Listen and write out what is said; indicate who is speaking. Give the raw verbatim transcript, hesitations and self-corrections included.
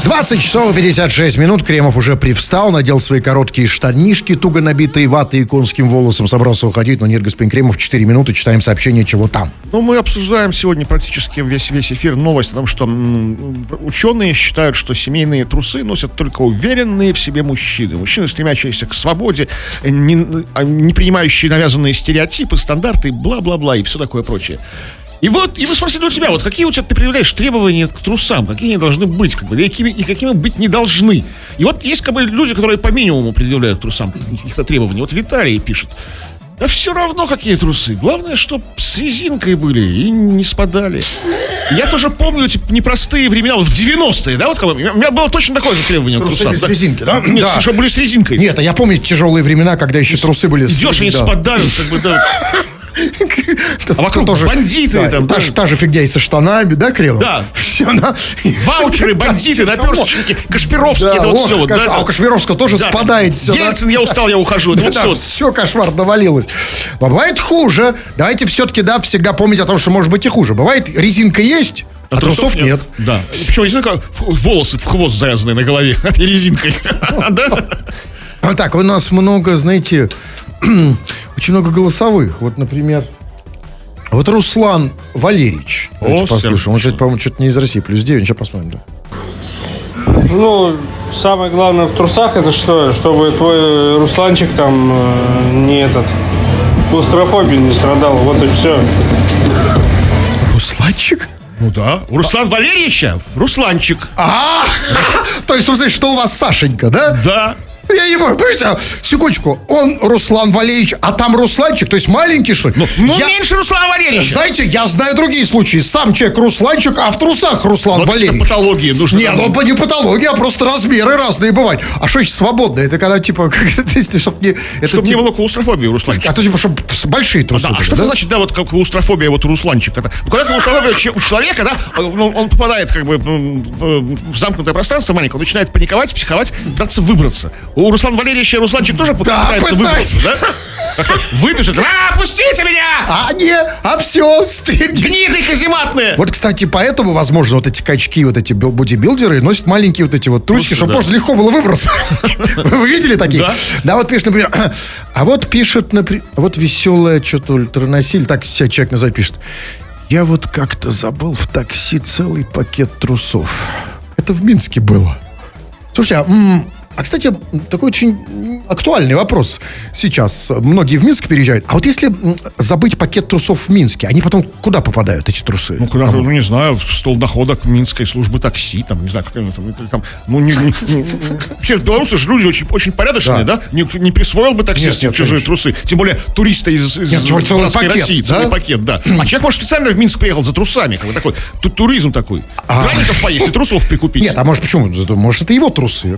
Speaker 1: двадцать часов и пятьдесят шесть минут. Кремов уже привстал, надел свои короткие штанишки, туго набитые ватой и конским волосом. Собрался уходить, но нет, господин Кремов, четыре минуты, читаем сообщение, чего там.
Speaker 2: Ну, мы обсуждаем сегодня практически весь, весь эфир новость о том, что м, ученые считают, что семейные трусы носят только уверенные в себе мужчины. Мужчины, стремящиеся к свободе, не, не принимающие навязанные стереотипы, стандарты, бла-бла-бла и все такое прочее. И вот, и мы спросили у тебя, вот какие у тебя ты предъявляешь требования к трусам, какие они должны быть, как бы, и какими, и какими быть не должны. И вот есть, как бы, люди, которые по минимуму предъявляют трусам каких-то требований. Вот Виталий пишет: да все равно какие трусы, главное, чтоб с резинкой были и не спадали. Я тоже помню эти непростые времена, вот в девяностые, да, вот как бы, у меня было точно такое же требование к трусам.
Speaker 1: Без
Speaker 2: да?
Speaker 1: резинки, да?
Speaker 2: Нет,
Speaker 1: да.
Speaker 2: чтобы были с резинкой.
Speaker 1: Нет, а я помню тяжелые времена, когда еще трусы были...
Speaker 2: Идешь, они
Speaker 1: да.
Speaker 2: спадали, как бы, да. А вокруг
Speaker 1: тоже,
Speaker 2: бандиты
Speaker 1: да,
Speaker 2: там,
Speaker 1: та,
Speaker 2: да.
Speaker 1: та же фигня и со штанами, да, Кремов?
Speaker 2: Да.
Speaker 1: Все, да.
Speaker 2: Ваучеры, бандиты, наперсточники, Кашпировские,
Speaker 1: Да,
Speaker 2: это вот
Speaker 1: о,
Speaker 2: все. Вот,
Speaker 1: Каш...
Speaker 2: да,
Speaker 1: А у Кашпировского тоже
Speaker 2: да.
Speaker 1: спадает все.
Speaker 2: Ельцин, да? Я устал, я ухожу. Это
Speaker 1: Да,
Speaker 2: вот
Speaker 1: да,
Speaker 2: все.
Speaker 1: все, кошмар, навалилось. Но бывает хуже. Давайте все-таки, да, всегда помнить о том, что может быть и хуже. Бывает, резинка есть, а, а трусов, трусов нет. нет.
Speaker 2: Да. Причем резинка, волосы в хвост завязанные на голове этой резинкой.
Speaker 1: Вот так, у нас много, знаете, очень много голосовых. Вот, например... Вот Руслан Валерьевич. Давайте послушаем. Он, кстати, по-моему, что-то не из России. Плюс девять. Сейчас посмотрим, да.
Speaker 3: Ну, самое главное в трусах это что? Чтобы твой Русланчик там э, не этот клаустрофобией не страдал. Вот и все.
Speaker 1: Русланчик?
Speaker 2: Ну да. У Руслана Валерьевича Русланчик.
Speaker 1: А, то есть, в смысле, что у вас Сашенька, да?
Speaker 2: Да.
Speaker 1: Я не понимаю, подождите, секундочку, он Руслан Валерьевич, а там Русланчик, то есть маленький, что ли?
Speaker 2: Ну, ну
Speaker 1: я...
Speaker 2: меньше Руслана Валерьевича.
Speaker 1: Знаете, я знаю другие случаи. Сам человек Русланчик, а в трусах Руслан
Speaker 2: вот
Speaker 1: Валерьевич.
Speaker 2: Это патология. Нужно
Speaker 1: не, ну не патология, а просто размеры разные бывают. А что еще свободно? Это когда, типа, чтобы не... Это,
Speaker 2: чтобы
Speaker 1: типа...
Speaker 2: не было клаустрофобии у Русланчика.
Speaker 1: А то, типа, чтобы большие трусы.
Speaker 2: А, да,
Speaker 1: были,
Speaker 2: а что
Speaker 1: да?
Speaker 2: это значит, да, вот как клаустрофобия вот у Русланчика? Ну, когда клаустрофобия у человека, да, ну, он попадает, как бы, в замкнутое пространство маленькое, он начинает паниковать, психовать, пытаться выбраться. У Руслана Валерьевича Русланчик тоже да, пытается выбраться, да? Как-то выбежит, а, пустите меня!
Speaker 1: А, не, а все, стырь.
Speaker 2: Гниды казематные!
Speaker 1: Вот, кстати, поэтому, возможно, вот эти качки, вот эти бодибилдеры носят маленькие вот эти вот трусики, чтобы да. можно легко было выбраться. Вы видели такие?
Speaker 2: Да.
Speaker 1: Да, вот пишет, например, а вот пишет, например, вот веселая что-то ультраносиль, так себя человек назад пишет. Я вот как-то забыл в такси целый пакет трусов. Это в Минске было. Слушайте, а... М- А, кстати, такой очень актуальный вопрос сейчас. Многие в Минск переезжают. А вот если забыть пакет трусов в Минске, они потом куда попадают, эти трусы?
Speaker 2: Ну, куда, ну, не знаю, в стол доходок Минской службы такси, там, не знаю, как это там, ну, не, не, не, вообще, белорусы же люди очень, очень порядочные, да? да? Не, не присвоил бы таксист нет, нет, чужие конечно. Трусы. Тем более туриста из, из
Speaker 1: нет,
Speaker 2: братской России,
Speaker 1: да?
Speaker 2: целый пакет, да. А человек, может, специально в Минск приехал за трусами, как бы такой, тут туризм такой. А... Граников поесть и трусов прикупить.
Speaker 1: Нет, а может, почему? Может, это его трусы.